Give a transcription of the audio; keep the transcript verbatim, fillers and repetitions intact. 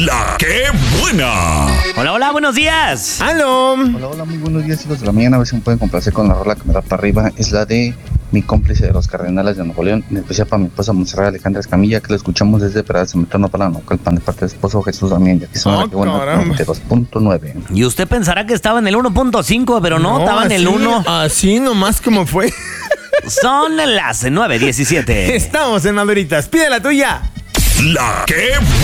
La que buena. Hola, hola, buenos días. ¡Aló! Hola, hola, muy buenos días, hijos de la mañana. A ver si me pueden complacer con la rola que me da para arriba. Es la de Mi cómplice de los Cardenales de Nuevo León, en especial para mi esposa Montserrat Alejandra Escamilla, que la escuchamos desde Pedraza Metrano para Naucalpan, de parte de esposo Jesús Damián, y aquí son Oh, la que buena caramba. noventa y dos punto nueve. Y usted pensará que estaba en el uno punto cinco, pero no, estaba en el así- uno. Así nomás como fue. Son las nueve diecisiete. Estamos en Maduritas. Pide la tuya. La que